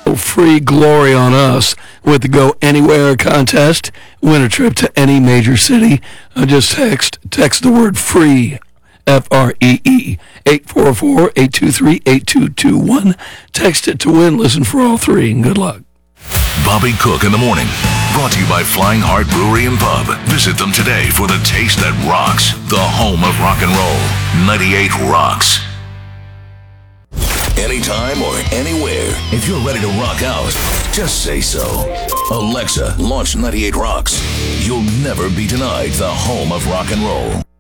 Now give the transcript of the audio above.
free glory on us with the Go Anywhere contest. Win a trip to any major city. Just text the word FREE, FREE, 844-823-8221. Text it to win. Listen for all three, and good luck. Bobby Cook in the morning. Brought to you by Flying Heart Brewery and Pub. Visit them today for the taste that rocks. The home of rock and roll. 98 Rocks. Anytime or anywhere, if you're ready to rock out, just say so. Alexa, launch 98 Rocks. You'll never be denied the home of rock and roll.